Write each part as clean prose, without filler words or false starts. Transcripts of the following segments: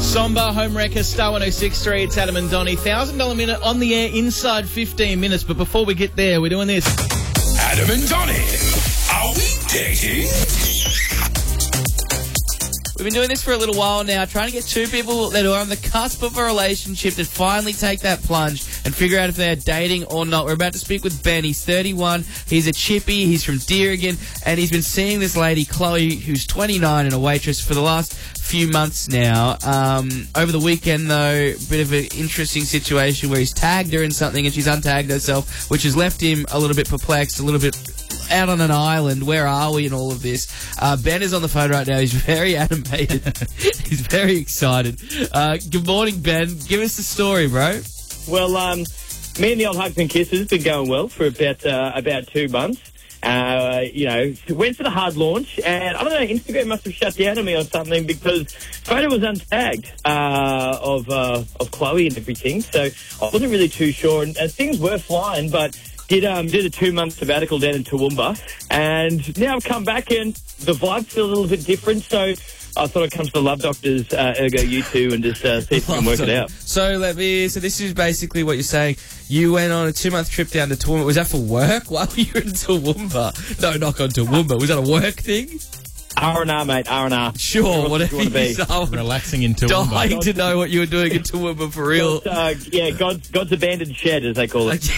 Somba, Homewrecker, Star 106.3, it's Adam and Donnie. $1,000 minute on the air inside 15 minutes. But before we get there, we're doing this. Adam and Donnie, are we dating? We've been doing this for a little while now, trying to get two people that are on the cusp of a relationship to finally take that plunge and figure out if they're dating or not. We're about to speak with Ben. He's 31. He's a chippy. He's from Deerigan. And he's been seeing this lady, Chloe, who's 29 and a waitress for the last few months now. Over the weekend, though, a bit of an interesting situation where he's tagged her in something and she's untagged herself, which has left him a little bit perplexed, a little bit out on an island. Where are we in all of this? Ben is on the phone right now. He's very animated. He's very excited. Good morning, Ben. Give us the story, bro. Well, me and the old hugs and kisses been going well for about 2 months. Went for the hard launch, and I don't know, Instagram must have shut down on me or something because photo was untagged of Chloe and everything. So I wasn't really too sure, and things were flying, but did a 2-month sabbatical down in Toowoomba, and now I've come back and the vibe feels a little bit different. So I thought I'd come to the Love Doctors, ergo you two, and just see if we can work it out. So this is basically what you're saying. You went on a 2-month trip down to Toowoomba. Was that for work? Why were you in Toowoomba? No, knock on Toowoomba. Was that a work thing? R&R, mate, R&R. Sure, whatever you want to be. Relaxing in Toowoomba. Dying to know what you were doing in Toowoomba for real. God's abandoned shed, as they call it.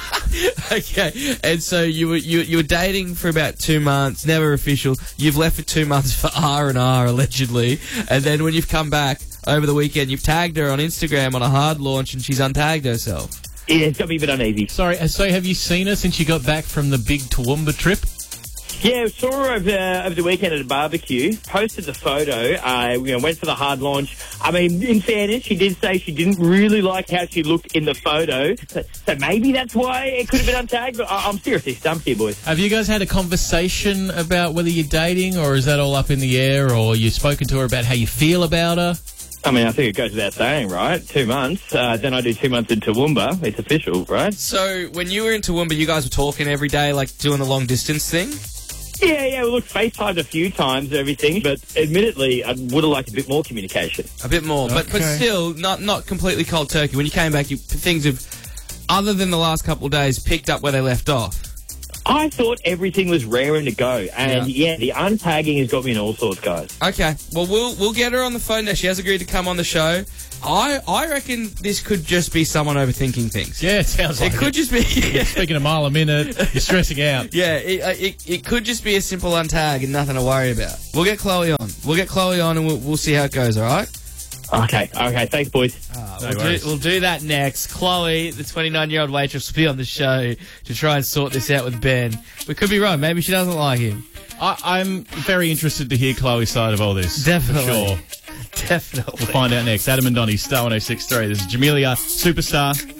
Okay, and so you were dating for about 2 months, never official. You've left for 2 months for R&R, allegedly, and then when you've come back over the weekend, you've tagged her on Instagram on a hard launch, and she's untagged herself. Yeah, it's got me a bit uneasy. Sorry, so have you seen her since you got back from the big Toowoomba trip? Yeah, I saw her over the weekend at a barbecue, posted the photo, went for the hard launch. I mean, in fairness, she did say she didn't really like how she looked in the photo, so maybe that's why it could have been untagged, but I'm seriously stumped here, boys. Have you guys had a conversation about whether you're dating, or is that all up in the air, or you've spoken to her about how you feel about her? I mean, I think it goes without saying, right? 2 months, then I do 2 months in Toowoomba. It's official, right? So when you were in Toowoomba, you guys were talking every day, like doing the long distance thing? Yeah, we FaceTimed a few times and everything, but admittedly, I would have liked a bit more communication. A bit more, okay. but still, not completely cold turkey. When you came back, things have, other than the last couple of days, picked up where they left off. I thought everything was raring to go, and the untagging has got me in all sorts, guys. Okay, well, we'll get her on the phone now. She has agreed to come on the show. I reckon this could just be someone overthinking things. Yeah, it sounds like it. Could just be... You're speaking a mile a minute, you're stressing out. Yeah, it could just be a simple untag and nothing to worry about. We'll get Chloe on. And we'll see how it goes, all right? Okay, thanks, boys. We'll do that next. Chloe, the 29-year-old waitress, will be on the show to try and sort this out with Ben. We could be wrong. Maybe she doesn't like him. I'm very interested to hear Chloe's side of all this. Definitely. For sure. Definitely. We'll find out next. Adam and Donnie, Star 106.3. This is Jamelia, Superstar.